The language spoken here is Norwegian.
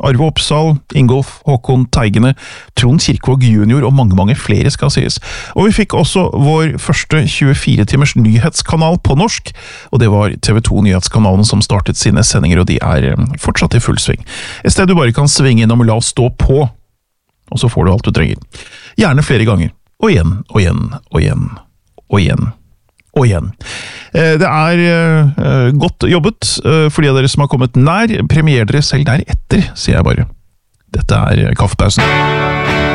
Arve Oppsal, Ingolf Håkon Teigene, Trond Kirkvaag junior og mange flere skal sies. Og vi fikk også vår første 24-timers nyhetskanal på norsk, og det var TV2 Nyhetskanalen som startet sine sendinger, og de er fortsatt i full sving. Et sted du bare kan svinge innom og la oss stå på, og så får du alt du trenger. Gjerne flere ganger. Og igjen, og igjen, og igjen, og igjen, og igjen. Det er godt jobbet for de av dere som har kommet nær. Premier dere selv der etter, sier jeg bare. Dette er Kaffepausen.